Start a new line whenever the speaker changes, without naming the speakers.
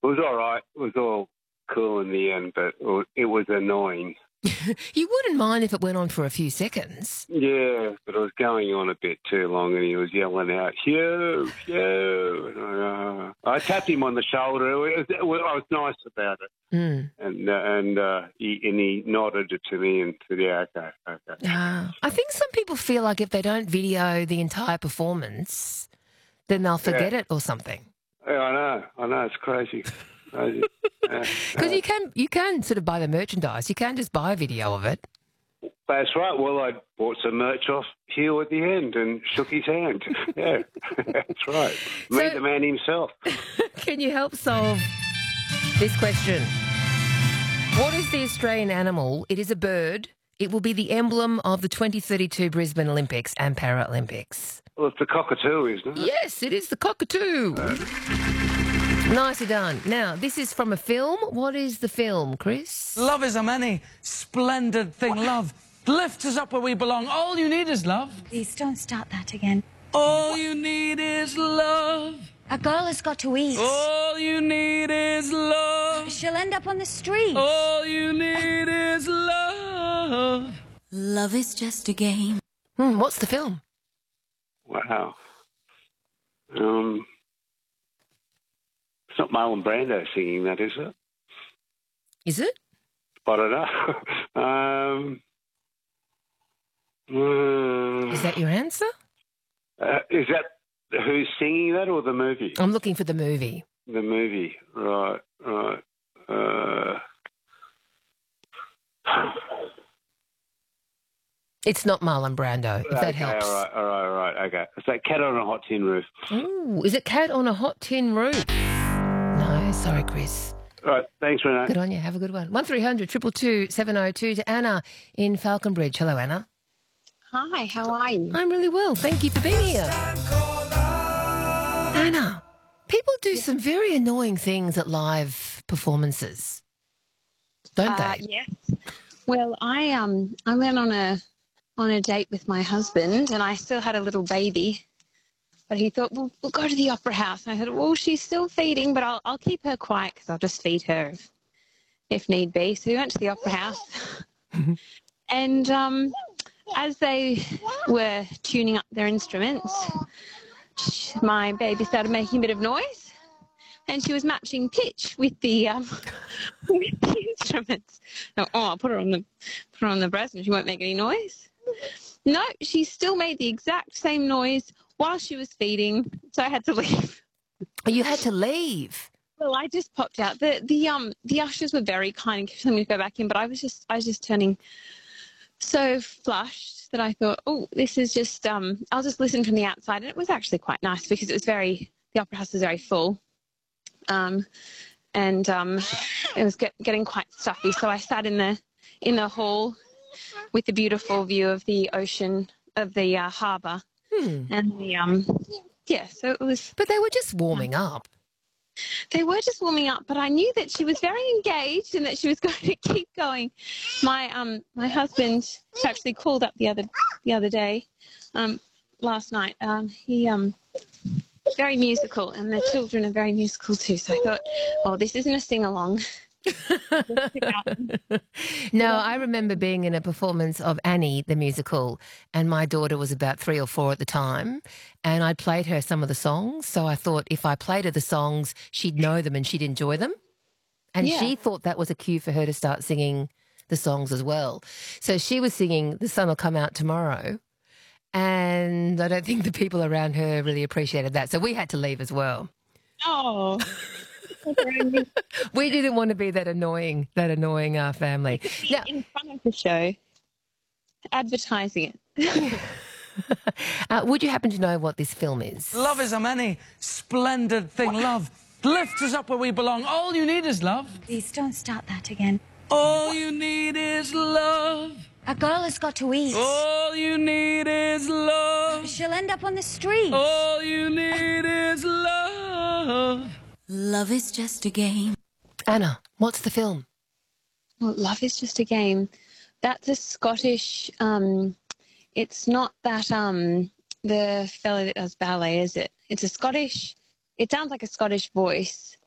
was all right. It was all cool in the end, but it was annoying.
You wouldn't mind if it went on for a few seconds.
Yeah, but it was going on a bit too long, and he was yelling out, "Hugh, Hugh!" And I tapped him on the shoulder. I was nice about it, and he nodded it to me and said, "Yeah, okay."
I think some people feel like if they don't video the entire performance, then they'll forget it or something.
Yeah, I know, it's crazy.
Because you can sort of buy the merchandise. You can't just buy a video of it.
That's right. Well, I bought some merch off Hugh at the end and shook his hand. Yeah, that's right. Meet the man himself.
Can you help solve this question? What is the Australian animal? It is a bird. It will be the emblem of the 2032 Brisbane Olympics and Paralympics.
Well, it's the cockatoo, isn't it?
Yes, it is the cockatoo. Nicely done. Now, this is from a film. What is the film, Chris?
Love is a many splendid thing. Love lifts us up where we belong. All you need is love.
Please don't start that again.
All you need is love.
A girl has got to eat.
All you need is love.
She'll end up on the street.
All you need is love.
Love is just a game.
What's the film?
Wow. It's not Marlon Brando singing that, is it?
Is it?
I don't know.
Is that your answer?
Is that who's singing that or the movie?
I'm looking for the movie.
The movie, right.
It's not Marlon Brando, if that helps.
All right, okay. It's like Cat on a Hot Tin Roof.
Ooh, is it Cat on a Hot Tin Roof? No, sorry, Chris.
All right, thanks, Renee.
Good on you. Have a good one. 1300 222 702 to Anna in Falconbridge. Hello, Anna.
Hi, how are you?
I'm really well. Thank you for being here. Anna, people do some very annoying things at live performances, don't they?
Yes. Well, I went on a date with my husband, and I still had a little baby. But he thought, well, we'll go to the opera house. And I said, well, she's still feeding, but I'll keep her quiet because I'll just feed her if need be. So we went to the opera house. And as they were tuning up their instruments, my baby started making a bit of noise. And she was matching pitch with the instruments. Oh, I'll put her on the breast, and she won't make any noise. No, she still made the exact same noise while she was feeding, so I had to leave.
You had to leave?
Well, I just popped out. The ushers were very kind and telling me to go back in, but I was just turning so flushed that I thought, oh, this is just I'll just listen from the outside. And it was actually quite nice because the opera house was very full. And it was getting quite stuffy, so I sat in the hall with the beautiful view of the ocean, of the harbour, and so it was.
But they were just warming up.
They were just warming up, but I knew that she was very engaged and that she was going to keep going. My husband actually called up the other day, last night. He very musical, and the children are very musical too. So I thought, oh, this isn't a sing-along.
No, I remember being in a performance of Annie, the musical, and my daughter was about 3 or 4 at the time, and I played her some of the songs. So I thought if I played her the songs, she'd know them and she'd enjoy them. And she thought that was a cue for her to start singing the songs as well. So she was singing The Sun Will Come Out Tomorrow, and I don't think the people around her really appreciated that. So we had to leave as well.
Oh.
We didn't want to be that annoying family.
Now, in front of the show, advertising it.
Would you happen to know what this film is?
Love is a many splendid thing. Love lifts us up where we belong. All you need is love.
Please don't start that again.
All you need is love.
A girl has got to eat.
All you need is love.
She'll end up on the street.
All you need is love.
Love is just a game.
Anna, what's the film?
Well, Love is just a game. That's a Scottish. It's not that the fellow that does ballet, is it? It's a Scottish. It sounds like a Scottish voice,